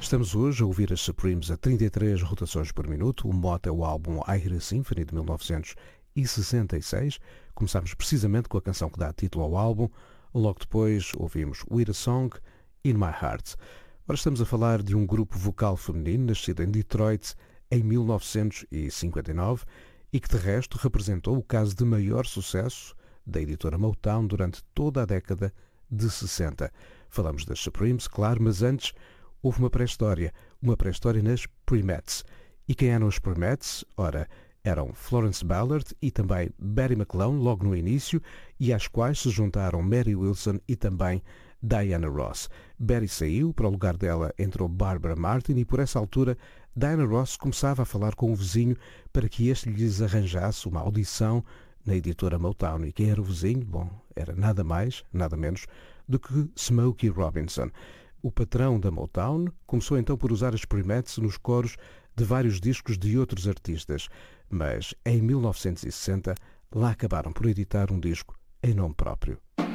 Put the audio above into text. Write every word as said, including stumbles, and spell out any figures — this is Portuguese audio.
Estamos hoje a ouvir as Supremes a trinta e três rotações por minuto. O mote é o álbum I Hear a Symphony de mil novecentos e sessenta e seis. Começámos precisamente com a canção que dá título ao álbum. Logo depois ouvimos With a Song in My Heart. Ora, estamos a falar de um grupo vocal feminino nascido em Detroit em mil novecentos e cinquenta e nove e que de resto representou o caso de maior sucesso da editora Motown durante toda a década de sessenta. Falamos das Supremes, claro, mas antes houve uma pré-história, uma pré-história nas Premettes. E quem eram as Premettes? Ora, eram Florence Ballard e também Betty McClellan logo no início, e às quais se juntaram Mary Wilson e também Diana Ross. Betty saiu, para o lugar dela entrou Barbara Martin e por essa altura Diana Ross começava a falar com o vizinho para que este lhes arranjasse uma audição na editora Motown. E quem era o vizinho? Bom, era nada mais, nada menos do que Smokey Robinson. O patrão da Motown começou então por usar as Premettes nos coros de vários discos de outros artistas, mas em mil novecentos e sessenta lá acabaram por editar um disco em nome próprio.